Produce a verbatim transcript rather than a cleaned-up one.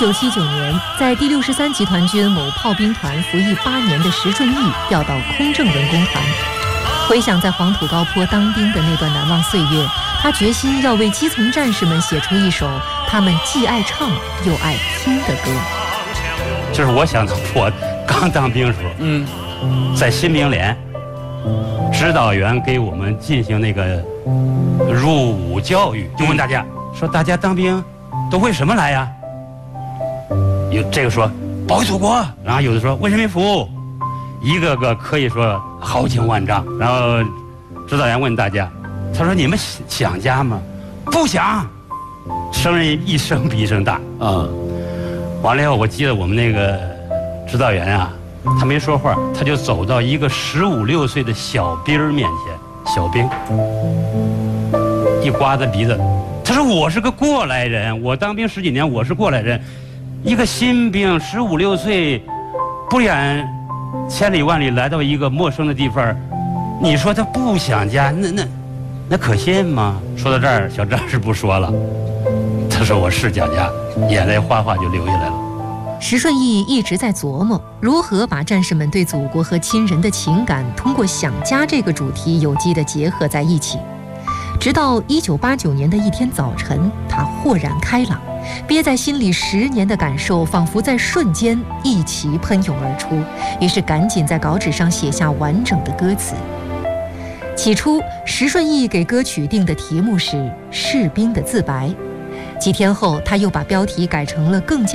九七九年，在第六十三集团军某炮兵团服役八年的石顺义调到空政文工团。回想在黄土高坡当兵的那段难忘岁月，他决心要为基层战士们写出一首他们既爱唱又爱听的歌。 就是我想到我刚当兵时候，嗯，在新兵连，指导员给我们进行那个入伍教育，就问大家说：“大家当兵都为什么来呀？”有这个说保卫祖国，然后有的说为人民服务，一个个可以说豪情万丈。然后指导员问大家，他说：“你们想家吗？”不想。声音一声比一声大啊！完了以后，我记得我们那个指导员啊，他没说话，他就走到一个十五六岁的小兵面前，小兵一刮他鼻子，他说：“我是个过来人，我当兵十几年，我是过来人。一个新兵十五六岁，不远千里万里来到一个陌生的地方，你说他不想家，那那那可信吗？”说到这儿，小战士不说了，他说：“我是想家。”眼泪哗哗就流下来了。 石顺义一直在琢磨如何把战士们对祖国和亲人的情感通过想家这个主题有机地结合在一起。直到一九八九年的一天早晨，他豁然开朗，憋在心里十年的感受仿佛在瞬间一齐喷涌而出，于是赶紧在稿纸上写下完整的歌词。起初，石顺义给歌曲定的题目是《士兵的自白》，几天后，他又把标题改成了更加